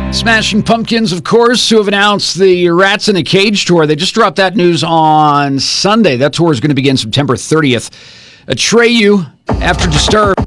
Smashing Pumpkins, of course, who have announced the Rats in a Cage tour. They just dropped that news on Sunday. That tour is going to begin September 30th. Atreyu, after Disturbed.